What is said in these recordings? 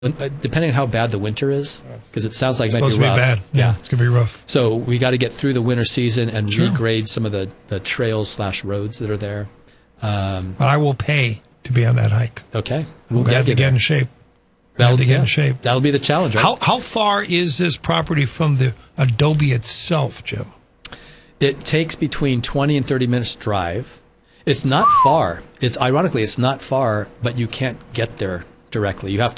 depending on how bad the winter is, because it sounds like it might Supposed be to rough. be bad. Yeah, it's going to be rough. So we got to get through the winter season and Sure. regrade some of the trails/roads that are there. But I will pay to be on that hike. Okay. We'll have to get in shape. That'll be the challenge, right? How far is this property from the adobe itself, Jim? It takes between 20 and 30 minutes drive. It's not far. Ironically, it's not far, but you can't get there directly. You'd have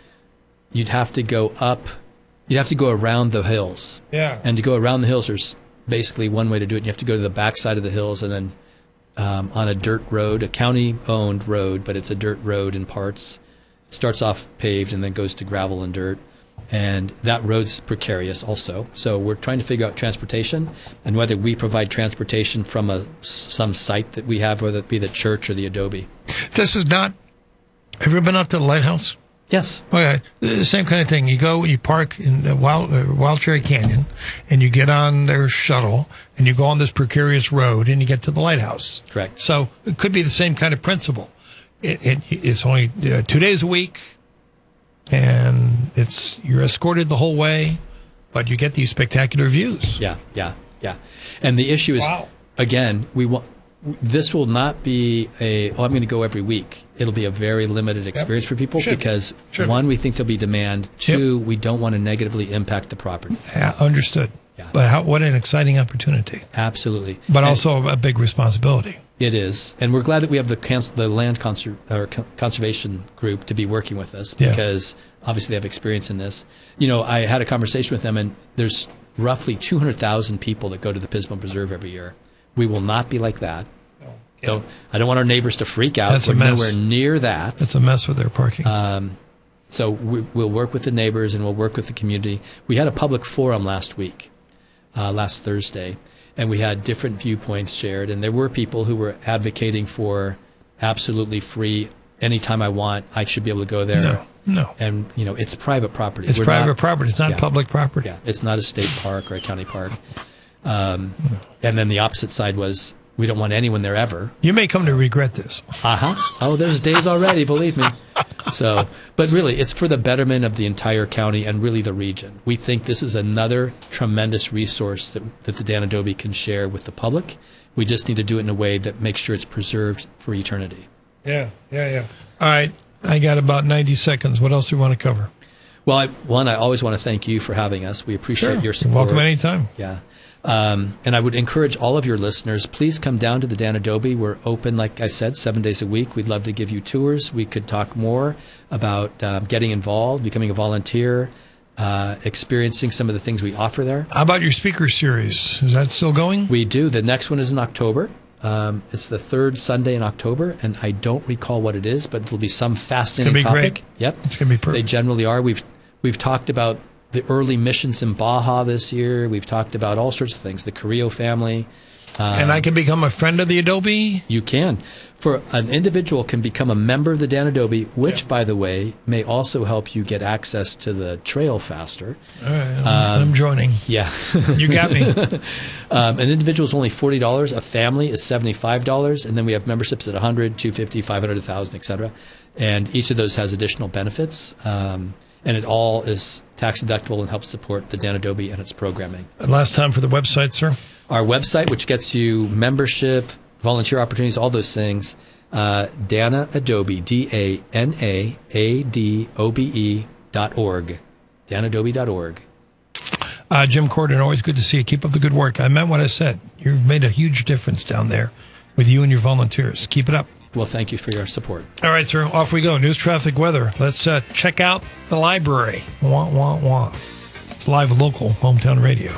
to go up. You'd have to go around the hills. Yeah. And to go around the hills, there's basically one way to do it. You have to go to the backside of the hills and then on a dirt road, a county-owned road, but it's a dirt road in parts. It starts off paved and then goes to gravel and dirt. And that road's precarious also. So we're trying to figure out transportation and whether we provide transportation from some site that we have, whether it be the church or the adobe. This is not... Have you ever been out to the lighthouse? Yes. Okay. The same kind of thing. You go, you park in Wild Cherry Canyon, and you get on their shuttle, and you go on this precarious road, and you get to the lighthouse. Correct. So it could be the same kind of principle. It's only 2 days a week, and you're escorted the whole way, but you get these spectacular views. Yeah. And the issue is, again, this will not be I'm going to go every week. It'll be a very limited experience for people because, one, we think there'll be demand. Two, we don't want to negatively impact the property. Yeah, understood. Yeah. But what an exciting opportunity. Absolutely. But also a big responsibility. It is. And we're glad that we have the land conservation group to be working with us because obviously they have experience in this. I had a conversation with them, and there's roughly 200,000 people that go to the Pismo Preserve every year. We will not be like that. I don't want our neighbors to freak out. That's We're a mess. nowhere near that. That's a mess with their parking. So we'll work with the neighbors and we'll work with the community. We had a public forum last Thursday, and we had different viewpoints shared. And there were people who were advocating for absolutely free. Anytime I want, I should be able to go there. No. And, it's private property. It's private property. It's not public property. Yeah, it's not a state park or a county park. And then the opposite side was, we don't want anyone there ever. You may come to regret this. Oh, there's days already, believe me. So, but really, it's for the betterment of the entire county and really the region. We think this is another tremendous resource that the Dan Adobe can share with the public. We just need to do it in a way that makes sure it's preserved for eternity. Yeah. All right. I got about 90 seconds. What else do you want to cover? Well, I always want to thank you for having us. We appreciate your support. You're welcome anytime. Yeah. And I would encourage all of your listeners, please come down to the Dan Adobe. We're open, like I said, 7 days a week. We'd love to give you tours. We could talk more about getting involved, becoming a volunteer, experiencing some of the things we offer there. How about your speaker series? Is that still going? We do. The next one is in October. It's the third Sunday in October, and I don't recall what it is, but it'll be some fascinating topic. It's going to be great. Yep. It's going to be perfect. They generally are. We've talked about the early missions in Baja this year. We've talked about all sorts of things, the Carrillo family. And I can become a friend of the Adobe? You can. For an individual can become a member of the Dan Adobe, which, by the way, may also help you get access to the trail faster. All right, I'm joining. Yeah. You got me. An individual is only $40. A family is $75. And then we have memberships at $100, $250, $500, $1,000, et cetera. And each of those has additional benefits. And it all is tax deductible and helps support the Dan Adobe and its programming. Last time for the website, sir. Our website, which gets you membership, volunteer opportunities, all those things, Dana Adobe, DANAADOBE.org, danadobe.org. Jim Corden, always good to see you. Keep up the good work. I meant what I said. You've made a huge difference down there with you and your volunteers. Keep it up. Well, thank you for your support. All right, sir. Off we go. News, traffic, weather. Let's check out the library. Wah, wah, wah. It's live local, hometown radio.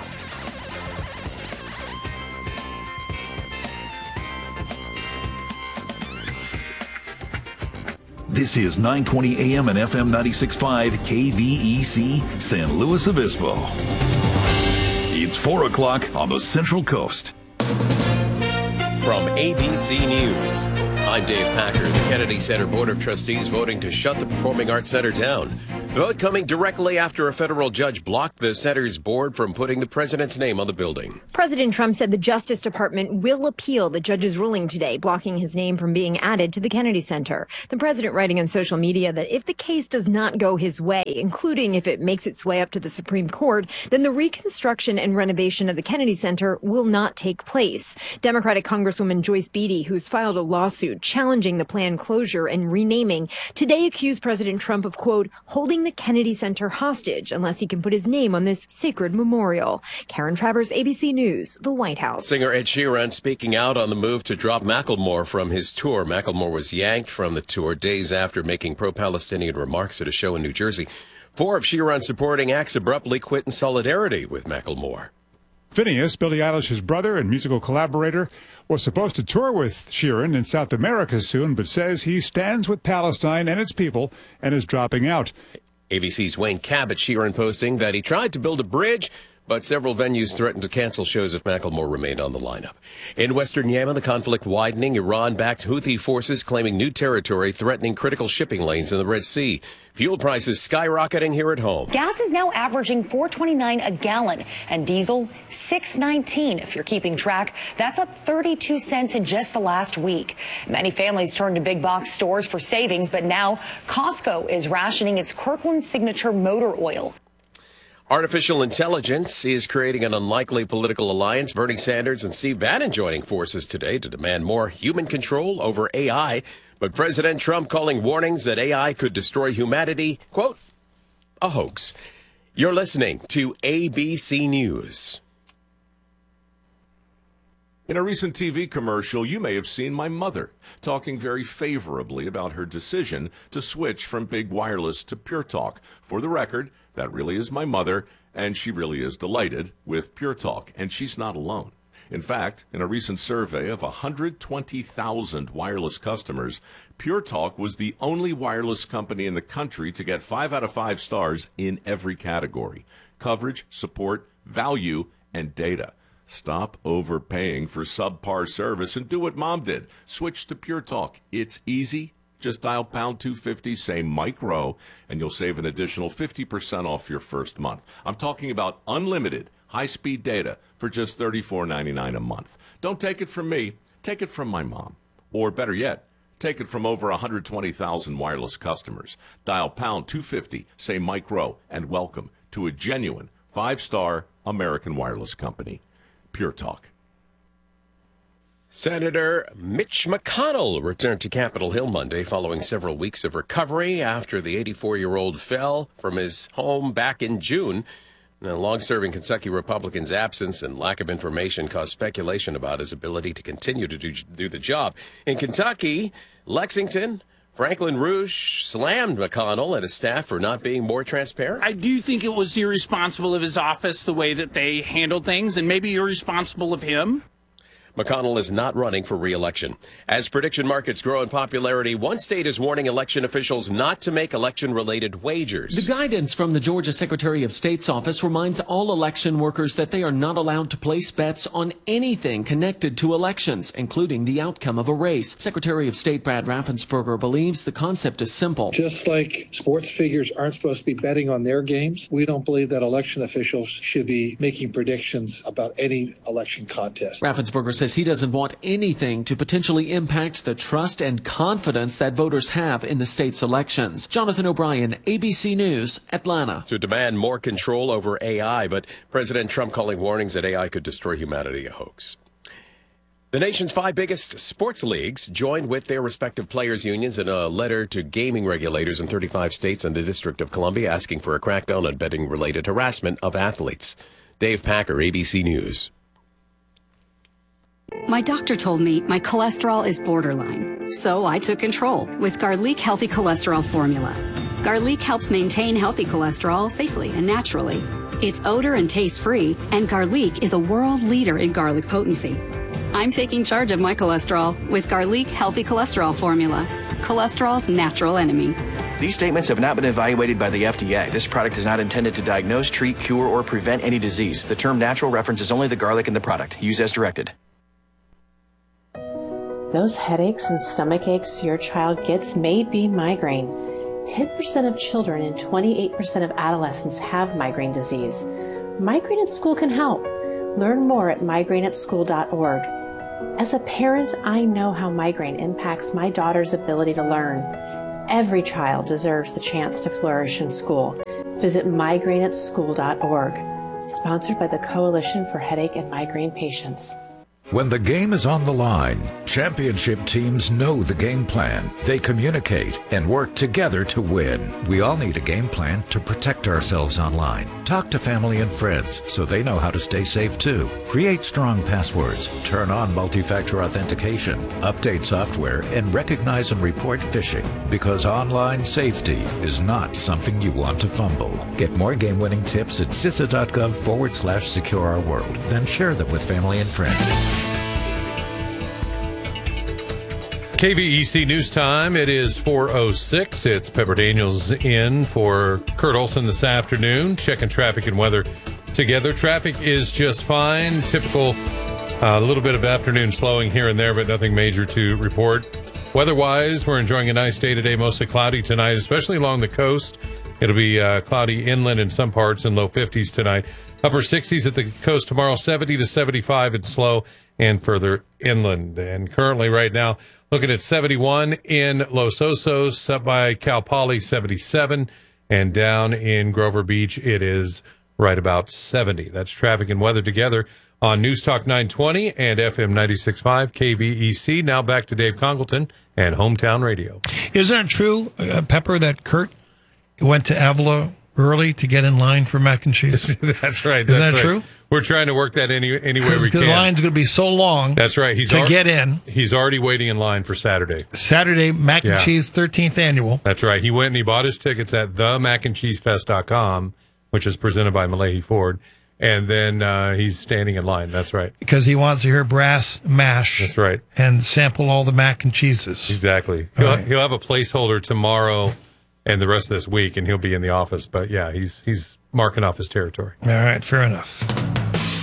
This is 920 AM and FM 96.5 KVEC San Luis Obispo. It's 4 o'clock on the Central Coast. From ABC News, I'm Dave Packer. The Kennedy Center Board of Trustees voting to shut the Performing Arts Center down. Vote coming directly after a federal judge blocked the center's board from putting the president's name on the building. President Trump said the Justice Department will appeal the judge's ruling today, blocking his name from being added to the Kennedy Center. The president writing on social media that if the case does not go his way, including if it makes its way up to the Supreme Court, then the reconstruction and renovation of the Kennedy Center will not take place. Democratic Congresswoman Joyce Beatty, who's filed a lawsuit challenging the planned closure and renaming, today accused President Trump of, quote, holding the Kennedy Center hostage unless he can put his name on this sacred memorial. Karen Travers, ABC News, the White House. Singer Ed Sheeran speaking out on the move to drop Macklemore from his tour. Macklemore was yanked from the tour days after making pro-Palestinian remarks at a show in New Jersey. 4 of Sheeran's supporting acts abruptly quit in solidarity with Macklemore. Phineas, Billie Eilish's brother and musical collaborator, was supposed to tour with Sheeran in South America soon, but says he stands with Palestine and its people and is dropping out. ABC's Wayne Cabot Sheeran posting that he tried to build a bridge, but several venues threatened to cancel shows if Macklemore remained on the lineup. In western Yemen, the conflict widening. Iran-backed Houthi forces claiming new territory, threatening critical shipping lanes in the Red Sea. Fuel prices skyrocketing here at home. Gas is now averaging $4.29 a gallon and diesel $6.19. If you're keeping track, that's up 32 cents in just the last week. Many families turn to big box stores for savings, but now Costco is rationing its Kirkland Signature motor oil. Artificial intelligence is creating an unlikely political alliance. Bernie Sanders and Steve Bannon joining forces today to demand more human control over AI. But President Trump calling warnings that AI could destroy humanity, quote, a hoax. You're listening to ABC News. In a recent TV commercial, you may have seen my mother talking very favorably about her decision to switch from big wireless to Pure Talk. For the record, that really is my mother, and she really is delighted with Pure Talk, and she's not alone. In fact, in a recent survey of 120,000 wireless customers, Pure Talk was the only wireless company in the country to get 5 out of 5 stars in every category: coverage, support, value, and data. Stop overpaying for subpar service and do what Mom did. Switch to Pure Talk. It's easy. Just dial pound 250, say Mike Rowe, and you'll save an additional 50% off your first month. I'm talking about unlimited high-speed data for just $34.99 a month. Don't take it from me. Take it from my mom. Or better yet, take it from over 120,000 wireless customers. Dial pound 250, say Mike Rowe, and welcome to a genuine 5-star American wireless company. Pure Talk. Senator Mitch McConnell returned to Capitol Hill Monday following several weeks of recovery after the 84-year-old fell from his home back in June. The long-serving Kentucky Republican's absence and lack of information caused speculation about his ability to continue to do the job. In Kentucky, Lexington, Franklin Rouge slammed McConnell and his staff for not being more transparent. I do think it was irresponsible of his office the way that they handled things, and maybe irresponsible of him. McConnell is not running for re-election. As prediction markets grow in popularity, one state is warning election officials not to make election-related wagers. The guidance from the Georgia Secretary of State's office reminds all election workers that they are not allowed to place bets on anything connected to elections, including the outcome of a race. Secretary of State Brad Raffensperger believes the concept is simple. Just like sports figures aren't supposed to be betting on their games, we don't believe that election officials should be making predictions about any election contest. Raffensperger says he doesn't want anything to potentially impact the trust and confidence that voters have in the state's elections. Jonathan O'Brien, ABC News, Atlanta. To demand more control over AI, but President Trump calling warnings that AI could destroy humanity a hoax. The nation's 5 biggest sports leagues joined with their respective players' unions in a letter to gaming regulators in 35 states and the District of Columbia asking for a crackdown on betting-related harassment of athletes. Dave Packer, ABC News. My doctor told me my cholesterol is borderline, so I took control with Garlic Healthy Cholesterol Formula. Garlic helps maintain healthy cholesterol safely and naturally. It's odor and taste-free, and Garlic is a world leader in garlic potency. I'm taking charge of my cholesterol with Garlic Healthy Cholesterol Formula, cholesterol's natural enemy. These statements have not been evaluated by the FDA. This product is not intended to diagnose, treat, cure, or prevent any disease. The term natural references only the garlic in the product. Use as directed. Those headaches and stomach aches your child gets may be migraine. 10% of children and 28% of adolescents have migraine disease. Migraine at School can help. Learn more at migraineatschool.org. As a parent, I know how migraine impacts my daughter's ability to learn. Every child deserves the chance to flourish in school. Visit migraineatschool.org. Sponsored by the Coalition for Headache and Migraine Patients. When the game is on the line, championship teams know the game plan. They communicate and work together to win. We all need a game plan to protect ourselves online. Talk to family and friends so they know how to stay safe too. Create strong passwords, turn on multi-factor authentication, update software, and recognize and report phishing. Because online safety is not something you want to fumble. Get more game-winning tips at CISA.gov/secure our world. Then share them with family and friends. KVEC News Time. It is 4:06. It's Pepper Daniels in for Kurt Olson this afternoon. Checking traffic and weather together. Traffic is just fine. Typical, a little bit of afternoon slowing here and there, but nothing major to report. Weather-wise, we're enjoying a nice day today. Mostly cloudy tonight, especially along the coast. It'll be cloudy inland in some parts and low 50s tonight. Upper 60s at the coast tomorrow, 70 to 75 and slow and further inland. And currently right now, looking at 71 in Los Osos, up by Cal Poly, 77. And down in Grover Beach, it is right about 70. That's traffic and weather together on News Talk 920 and FM 96.5 KVEC. Now back to Dave Congleton and Hometown Radio. Isn't it true, Pepper, that Kurt went to Avila early to get in line for mac and cheese? That's right. Isn't that true? We're trying to work that any way we can. Because the line's going to be so long. That's right. Get in. He's already waiting in line for Saturday. Saturday, Mac and Cheese 13th Annual. That's right. He went and he bought his tickets at themacandcheesefest.com, which is presented by Malahi Ford. And then he's standing in line. That's right. Because he wants to hear brass mash. That's right. And sample all the mac and cheeses. Exactly. He'll have a placeholder tomorrow and the rest of this week, and he'll be in the office. But, yeah, he's marking off his territory. All right, fair enough.